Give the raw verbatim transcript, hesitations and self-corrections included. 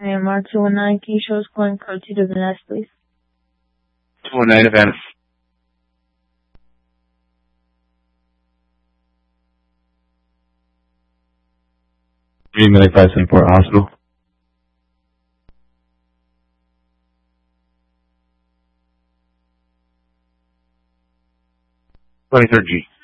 I am R two one nine. Can you show us calling code two to Vanessa, please? two one nine to Vanessa. three Million Five Seven Port Hospital. twenty-third G.